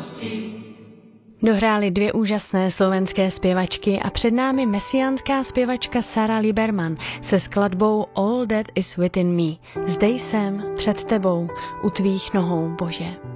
Dohrály dvě úžasné slovenské zpěvačky a před námi mesiánská zpěvačka Sara Liberman se skladbou All That Is Within Me. Zde jsem před tebou, u tvých nohou, Bože.